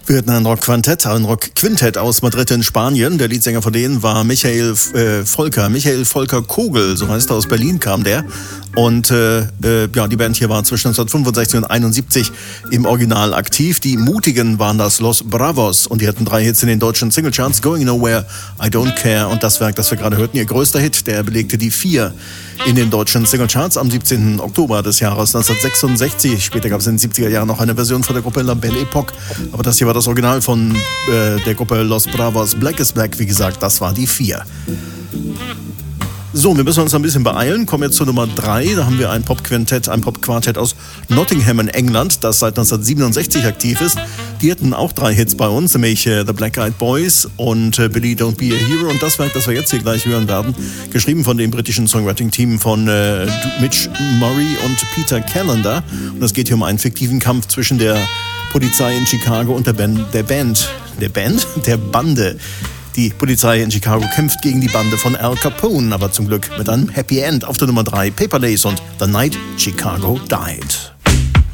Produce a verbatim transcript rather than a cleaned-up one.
Wir hatten ein Rockquintett, ein Rockquintett aus Madrid in Spanien. Der Leadsänger von denen war Michael äh, Volker, Michael Volker Kogel, so heißt er, aus Berlin kam der. Und äh, äh, ja, die Band hier war zwischen neunzehnhundertfünfundsechzig und einundsiebzig im Original aktiv. Die Mutigen waren das Los Bravos und die hatten drei Hits in den deutschen Singlecharts, Going Nowhere, I Don't Care und das Werk, das wir gerade hörten, ihr größter Hit, der belegte die vier in den deutschen Singlecharts am siebzehnten Oktober des Jahres neunzehnhundertsechsundsechzig. Später gab es in den siebziger Jahren noch eine Version von der Gruppe La Belle Époque, aber das hier war das Original von äh, der Gruppe Los Bravos. Black is Black, wie gesagt, das war die vier. So, wir müssen uns ein bisschen beeilen. Kommen jetzt zur Nummer drei. Da haben wir ein Pop-Quintett, ein Pop-Quartett aus Nottingham in England, das seit neunzehnhundertsiebenundsechzig aktiv ist. Die hatten auch drei Hits bei uns, nämlich äh, The Black Eyed Boys und äh, Billy Don't Be a Hero. Und das Werk, das wir jetzt hier gleich hören werden, geschrieben von dem britischen Songwriting-Team von äh, Mitch Murray und Peter Callender. Und es geht hier um einen fiktiven Kampf zwischen der Polizei in Chicago und der Band, der Band, der Band, der Bande. Die Polizei in Chicago kämpft gegen die Bande von Al Capone, aber zum Glück mit einem Happy End auf der Nummer drei, Paper Days und The Night Chicago Died.